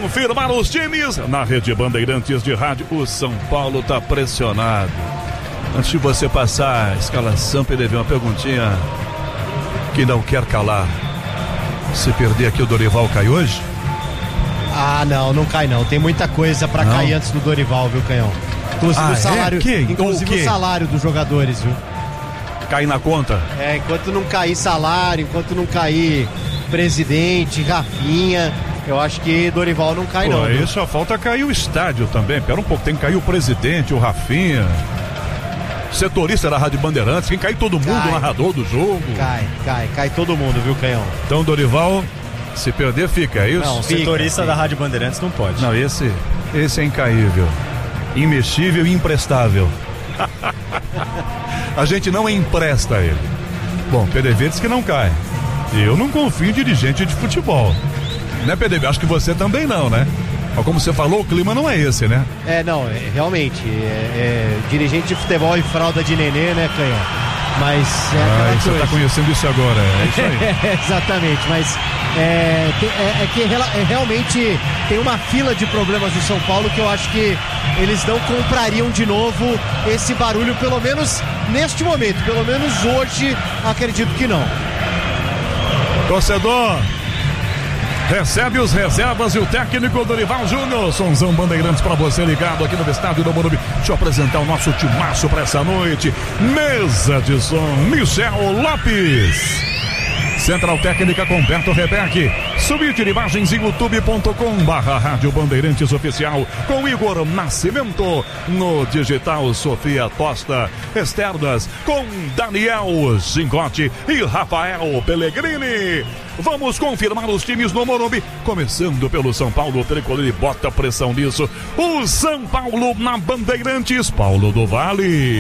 confirmar os times na Rede Bandeirantes de Rádio. O São Paulo tá pressionado. Antes de você passar a escalação, PDV, uma perguntinha que não quer calar. Se perder aqui, o Dorival cai hoje? Ah, não cai não. Tem muita coisa pra cair antes do Dorival, viu, Canhão? Inclusive o salário, o salário dos jogadores, viu? Cai na conta? Enquanto não cair salário, enquanto não cair presidente, Rafinha, eu acho que Dorival não cai não. Aí só falta cair o estádio também. Pera um pouco, tem que cair o presidente, o Rafinha, setorista da Rádio Bandeirantes, tem que cair todo mundo, o narrador do jogo. Cai todo mundo, viu, Canhão? Então Dorival, se perder, fica, é isso? Não, setorista da Rádio Bandeirantes não pode. Não, esse é incaível, imexível e imprestável. A gente não empresta ele. Bom, PDV diz que não cai. Eu não confio em dirigente de futebol, né, PDV? Acho que você também não, né? Mas como você falou, o clima não é esse, né? Realmente, dirigente de futebol e fralda de nenê, né, Canhão? Mas você tá conhecendo isso agora, é isso aí. Exatamente, mas realmente tem uma fila de problemas no São Paulo que eu acho que eles não comprariam de novo esse barulho, pelo menos neste momento, pelo menos hoje, acredito que não. Torcedor, recebe os reservas e o técnico Dorival Júnior. Sonzão Bandeirantes pra você ligado aqui no estádio do Morumbi. Deixa eu apresentar o nosso timaço pra essa noite. Mesa de som, Michel Lopes. Central Técnica com Beto Rebeck. Suíte de imagens em youtube.com/Rádio Bandeirantes Oficial com Igor Nascimento. No digital, Sofia Tosta. Externas com Daniel Zingotti e Rafael Pellegrini. Vamos confirmar os times no Morumbi. Começando pelo São Paulo, o tricolor, e bota pressão nisso. O São Paulo na Bandeirantes, Paulo do Vale.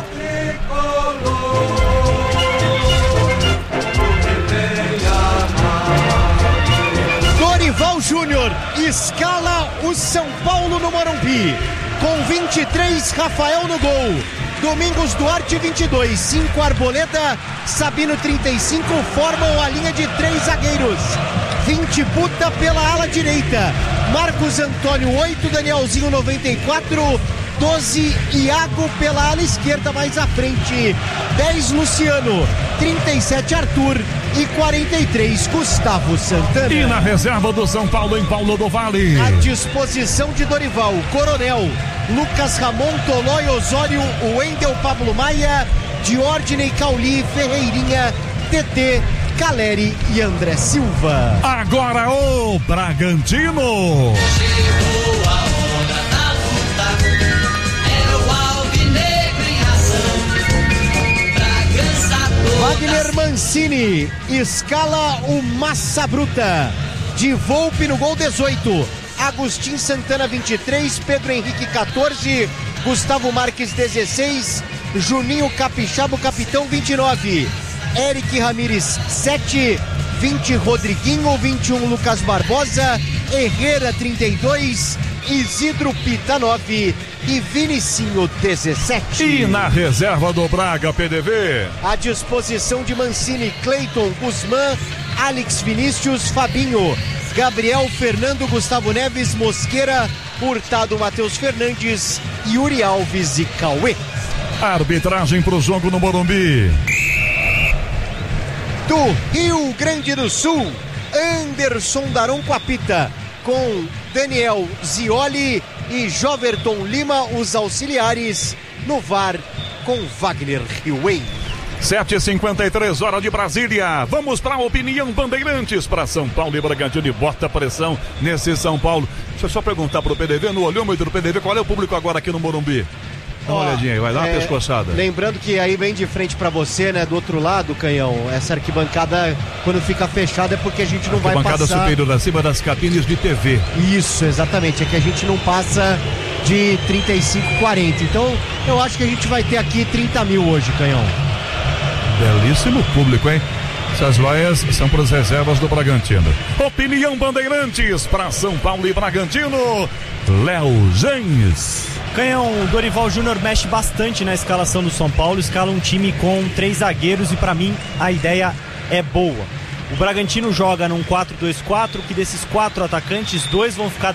Dorival Júnior escala o São Paulo no Morumbi. Com 23, Rafael no gol. Domingos Duarte 22, 5 Arboleda, Sabino 35 formam a linha de 3 zagueiros. 20 Buta pela ala direita, Marcos Antônio 8, Danielzinho 94, 12 Iago pela ala esquerda mais à frente, 10 Luciano, 37 Arthur e 43 Gustavo Santana. E na reserva do São Paulo, em Paulo do Vale, à disposição de Dorival, Coronel, Lucas Ramon, Tolói, Osório, Wendel, Pablo Maia, Diordney, Cauli, Ferreirinha, TT, Caleri e André Silva. Agora o Bragantino. Chegou a hora da luta, é o alvinegro em ação. Bragança toda. Wagner Mancini escala o Massa Bruta. De Volpe no gol 18. Agostinho Santana 23, Pedro Henrique 14, Gustavo Marques 16, Juninho Capixaba, o capitão 29, Eric Ramírez 7, 20 Rodriguinho, 21 Lucas Barbosa, Herrera 32, Isidro Pita 9 e Vinicinho 17. E na reserva do Braga, PDV, à disposição de Mancini, Cleiton, Guzmán, Alex Vinícius, Fabinho, Gabriel, Fernando, Gustavo Neves, Mosqueira, Hurtado, Matheus Fernandes, Yuri Alves e Cauê. Arbitragem pro jogo no Morumbi. Do Rio Grande do Sul, Anderson Daronco apita, com Daniel Zioli e Joverton Lima, os auxiliares, no VAR com Wagner Riuen. 7h53, hora de Brasília. Vamos para a opinião Bandeirantes para São Paulo e Bragantino, e bota pressão nesse São Paulo. Deixa eu só perguntar pro PDV, no olhômetro do PDV, qual é o público agora aqui no Morumbi? Dá uma olhadinha aí, vai dar uma pescoçada. Lembrando que aí bem de frente pra você, né, do outro lado, Canhão, essa arquibancada, quando fica fechada é porque a gente não vai passar. Arquibancada superior, acima das cabines de TV. Isso, exatamente, é que a gente não passa de 35, 40. Então, eu acho que a gente vai ter aqui 30 mil hoje, Canhão. Belíssimo público, hein? Essas vaias são para as reservas do Bragantino. Opinião Bandeirantes para São Paulo e Bragantino. Léo James. Canhão, o Dorival Júnior mexe bastante na escalação do São Paulo, escala um time com 3 zagueiros e para mim a ideia é boa. O Bragantino joga num 4-2-4, que desses 4 atacantes, 2 vão ficar